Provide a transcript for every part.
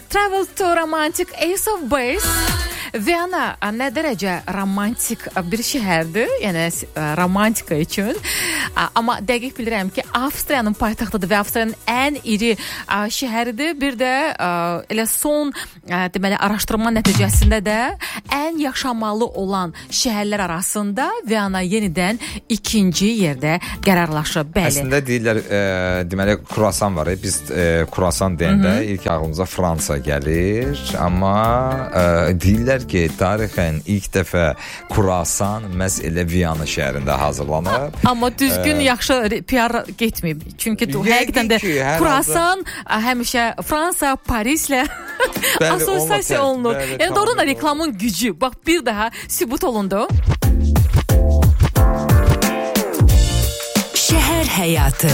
Travel to Romantic Ace of Base. Viyana nə dərəcə romantik bir şəhərdir, yəni romantika üçün. Amma dəqiq bilirəm ki, Avstriyanın paytaxtıdır və Avstriyanın ən iri şəhəridir. Bir də elə son deməli araşdırma nəticəsində də ən yaşamalı olan şəhərlər arasında Viyana yenidən ikinci yerdə qərarlaşıb. Bəli. Əslində deyirlər, deməli kruasan var. Biz kruasan deyəndə ilk ağlımıza Fransa gəlir, amma deyirlər ki, tarixən ilk dəfə kruasan məhz elə Viyana şəhərində hazırlanıb. Amma düzgün, yaxşı PR getməyib. Çünki həqiqətən də kruasan həmişə Fransa, Parislə assosiasiya olunur. Yəni doğrudan da reklamın gücü, bax bir daha sübut olundu. Şəhər həyatı.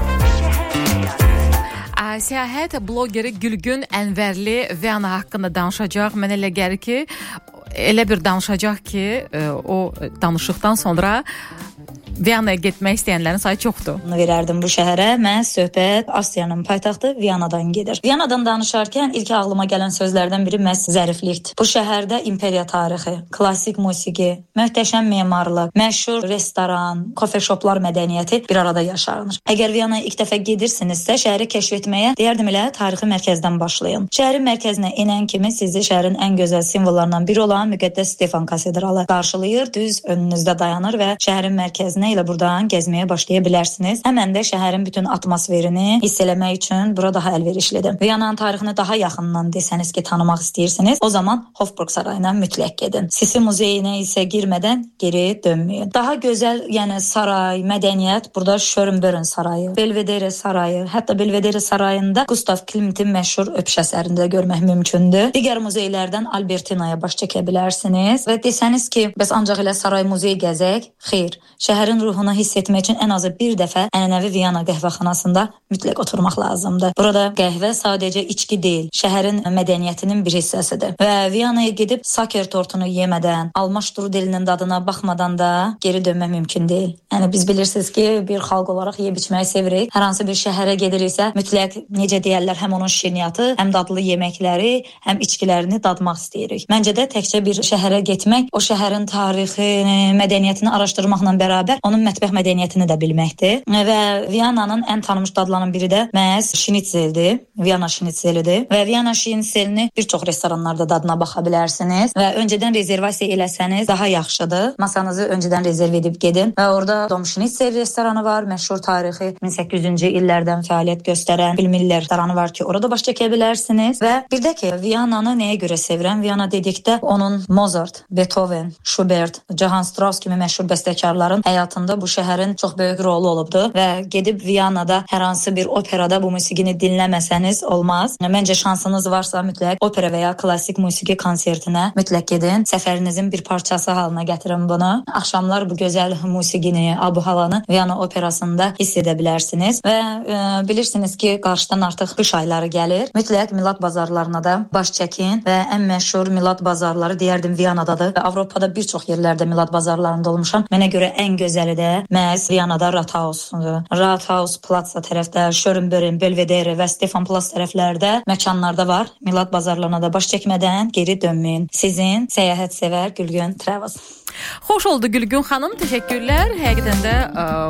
Səyahət bloqeri Gülgün Ənvərli Viyana haqqında danışacaq. Mənə elə gəlir ki, elə bir danışacaq ki, o danışıqdan sonra Viyanaya getmək istəyənlərin sayı çoxdur. Verərdim bu şəhərə. Mən söhbət Avstriyanın paytaxtı Viyanadan gedir. Viyanadan danışarkən ilk ağlıma gələn sözlərdən biri məhz zəriflikdir. Bu şəhərdə imperiya tarixi, klassik musiqi, möhtəşəm memarlıq, məşhur restoran, kofe shoplar mədəniyyəti bir arada yaşanır. Əgər Viyanaya ilk dəfə gedirsinizsə, şəhəri kəşf etməyə deyərdim elə tarixi mərkəzdən başlayın. Şəhərin mərkəzinə enən kimi sizi şəhərin ən gözəl simvollarından biri olan Müqəddəs Stefan katedralı qarşılayır, düz önünüzdə dayanır və şəhərin mərkəzinə ilə buradan gəzməyə başlaya bilərsiniz. Həmən də şəhərin bütün atmosferini hiss eləmək üçün bura daha əlverişlidir. Viyananın tarixini daha yaxından desəniz ki, tanımaq istəyirsiniz, o zaman Hofburg sarayına mütləq gedin. Sisi muzeyinə isə girmədən geri dönməyin. Daha gözəl, yəni saray, mədəniyyət burada Schönbrunn sarayı, Belvedere sarayı, hətta Belvedere sarayında Gustav Klimtin məşhur öpüş əsərində görmək mümkündür. Digər muzeylərdən Albertinaya baş çəkə bilərsiniz və desəniz ki, bəs ancaq elə saray muzey gəzək? Xeyr, şəhərin ruhunu hiss etmək üçün ən azı bir dəfə ənənəvi Viyana qəhvəxanasında mütləq oturmaq lazımdır. Burada qəhvə sadəcə içki deyil, şəhərin mədəniyyətinin bir hissəsidir. Və Viyanaya gedib saker tortunu yemədən, alma ştrudelinin dadına baxmadan da geri dönmək mümkün deyil. Yəni biz bilirsiniz ki, bir xalq olaraq yeyib içməyi sevirik. Hər hansı bir şəhərə gediriksə, mütləq necə deyirlər, həm onun şirniyyatı, həm dadlı yeməkləri, həm içkilərini dadmaq istəyirik. Məncə də təkcə bir şəhərə getmək, o şəhərin tarixini, mədəniyyətini araşdırmaqla bərabər onun mətbəx mədəniyyətini də bilməkdir. Və Viyananın ən tanınmış dadlarından biri də məhz şnitzeldir. Viyana şnitzelidir. Və Viyana şnitzelini bir çox restoranlarda dadına baxa bilərsiniz. Və öncədən rezervasiya eləsəniz daha yaxşıdır. Masanızı öncədən rezerv edib gedin. Və orada Dom Schnitzel restoranı var. Məşhur tarixi 1800-cü illərdən fəaliyyət göstərən Filmiller restoranı var ki, orada baş çəkə bilərsiniz. Və bir də ki, Viyananı nəyə görə sevirəm? Viyana dedikdə onun Mozart, Beethoven, Schubert, Johann Strauss kimi məşhur bəstəkarların həyatında bu şəhərin çox böyük rolu olubdur və gedib Viyanada hər hansı bir operada bu musiqini dinləməsəniz olmaz. Məncə şansınız varsa mütləq opera və ya klassik musiqi konsertinə mütləq gedin. Səfərinizin bir parçası halına gətirin bunu. Axşamlar bu gözəl musiqini, abu-havanı Viyana operasında hiss edə bilərsiniz və bilirsiniz ki, qarşıdan artıq qış ayları gəlir. Mütləq Milad bazarlarına da baş çəkin və ən məşhur Milad bazarları deyərdim Viyanadadır və Avropada bir çox yerlərdə Milad bazarlarında olmuşam. Mənə görə ən gözəli də məhz Viyanada Rathaus'dur. Rathaus Plaza tərəfdə, Schönbrunn, Belvedere və Stefanplatz tərəflərdə məkanlarda var. Milad bazarlarına da baş çəkmədən geri dönməyin. Sizin səyahət sevər Gülgün Travels. Xoş oldu Gülgün xanım, təşəkkürlər. Həqiqətən də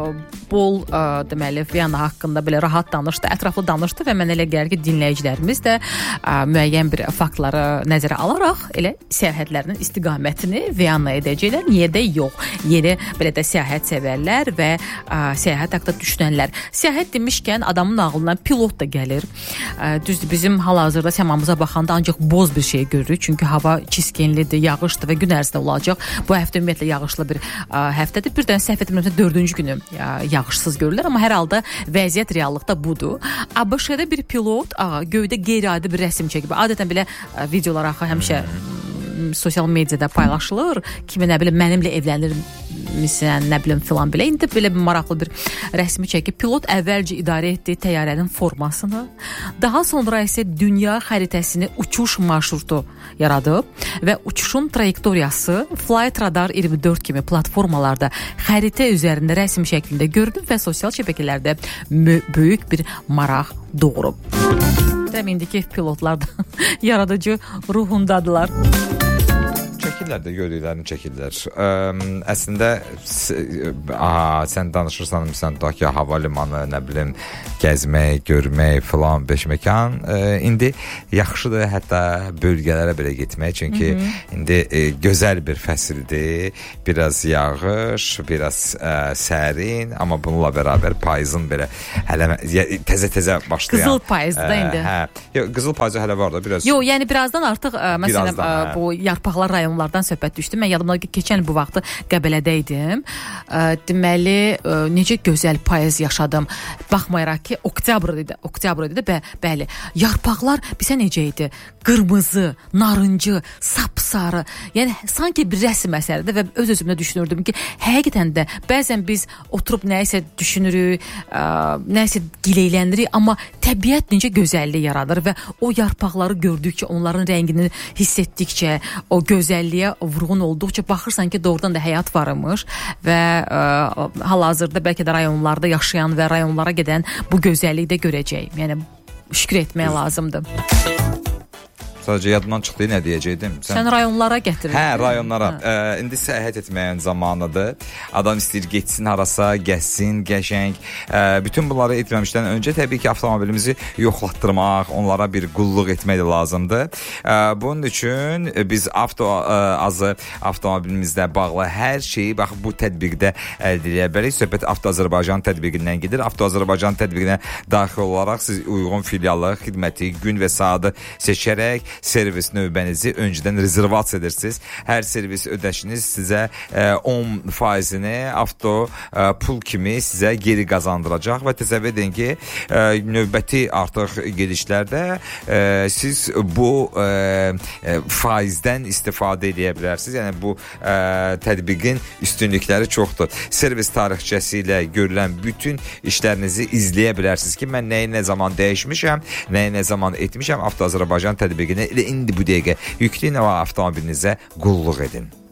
bol deməli Viyana haqqında belə rahat danışdı, ətraflı danışdı və mənə elə gəlir ki, dinləyicilərimiz də müəyyən bir faktları nəzərə alaraq elə səyahətlərinin istiqamətini Viyanaya edəcəklər. Niyə də yox? Yeni belə də səyahət sevərlər və səyahət haqqında düşünənlər. Səyahət demişkən adamın ağlına pilot da gəlir. Düzdür, bizim hal-hazırda səmamıza baxanda ancaq boz bir şey görürük. Çünki hava çiskinlidir, yağışdır və gün ərzində olacaq. Bu həftə ümumiyyətlə yağışlı bir həftədir. Bir dənə səhv etmirəmsə 4-cü günü yağışsız görülür, amma hər halda vəziyyət reallıqda budur. ABŞ-da bir pilot göydə qeyri-adi bir rəsm çəkib. Adətən belə videolar axı həmişə sosial mediada paylaşılır. Kimi nə bilim mənimlə evlənir misən, nə bilim filan belə. İndi belə bir maraqlı bir rəsmi çəkib. Pilot əvvəlcə idarə etdiyi təyyarənin formasını, daha sonra isə dünya xəritəsini uçuş marşrutu yaradıb və uçuşun trayektoriyası Flight Radar 24 kimi platformalarda xəritə üzərində rəsm şəklində görünüb və sosial şəbəkələrdə böyük bir maraq doğurub. Deyirəm, indiki pilotlar da yaradıcı ruhundadılar. Çəkirlər də, gördüklərini çəkirlər. Əslində sən danışırsan, məsələn, tutaq ki, hava limanı, nə bilim, gəzmək, görmək filan, beşməkan. İndi yaxşıdır hətta bölgələrə belə getmək, çünki indi gözəl bir fəsildir. Biraz yağış, biraz sərin, amma bununla bərabər payızın belə hələ təzə başlayan. Qızıl payızdır da indi. Yox, qızıl payızı hələ var da biraz. Yox, yəni birazdan artıq məsələn bu yarpaqlar rayonlardan söhbət düşdü. Mən yadımda ki, keçən bu vaxtı Qəbələdə idim. Deməli, necə gözəl payız yaşadım. Baxmayaraq ki, oktyabr idi də, bəli. Yarpaqlar bizə necə idi? Qırmızı, narıncı, sapsarı. Yəni sanki bir rəsm əsəridir və öz-özümdə düşünürdüm ki, həqiqətən də bəzən biz oturub nəyisə düşünürük, nəyisə giləylənirik, amma təbiət necə gözəllik yaradır və o yarpaqları gördükcə, onların rəngini hiss etdikcə, o gözəlliyə vurğun olduqca baxırsan ki, doğrudan da həyat varmış və hal-hazırda bəlkə də rayonlarda yaşayan və rayonlara gedən bu gözəlliyi də görəcəyik. Yəni şükür etmək lazımdır. Sadəcə yadımdan çıxdı, nə deyəcəkdim? Sən rayonlara gətirdin. Hə, rayonlara. İndi səyahət etməyin zamanıdır. Adam istəyir getsin harasa, gəzsin, qəşəng. Bütün bunları etməmişdən öncə təbii ki, avtomobilimizi yoxlatdırmaq, onlara bir qulluq etmək də lazımdır. Bunun üçün biz avtomobilimizlə bağlı hər şeyi bax bu tətbiqdə əldə edə bilərik. Söhbət Avto Azərbaycan tətbiqindən gedir. Avto Azərbaycan tətbiqinə daxil olaraq siz uyğun filialı, xidməti, gün və saatı seçərək servis növbənizi öncədən rezervasiya edirsiniz. Hər servis ödəşiniz sizə 10%-ni avto pul kimi sizə geri qazandıracaq və təsəvvür edin ki, növbəti artıq gedişlərdə siz bu faizdən istifadə edə bilərsiniz. Yəni bu tətbiqin üstünlükləri çoxdur. Servis tarixçəsi ilə görülən bütün işlərinizi izləyə bilərsiniz ki, mən nəyi nə zaman dəyişmişəm, nəyi nə zaman etmişəm. Avto Azərbaycan tətbiqini elə indi bu dəqiqə yükləyin və avtomobilinizə qulluq edin.